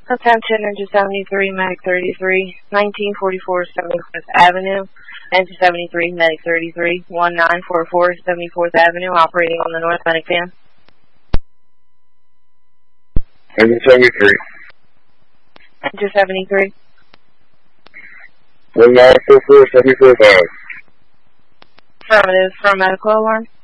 Attention, Engine 73, Medic 33, 1944 74th Avenue. Engine 73, Medic 33, 1944 74th Avenue, operating on the North Medic van. Engine 73. Engine 73. 1944 74th Avenue. Affirmative for medical alarm.